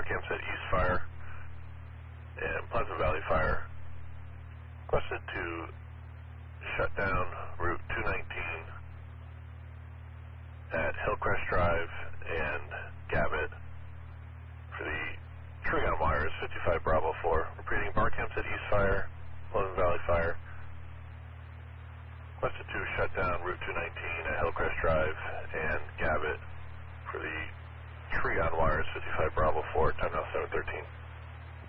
Campsite East Fire and Pleasant Valley Fire. Requested to shut down Route 219 at Hillcrest Drive and Gavitt for the tree on wires 55 Bravo 4. Repeating, Bar Campsite East Fire, Pleasant Valley Fire. Requested to shut down Route 219 at Hillcrest Drive and Gavitt for the tree on wires 55 Bravo 4. Time now 7:13.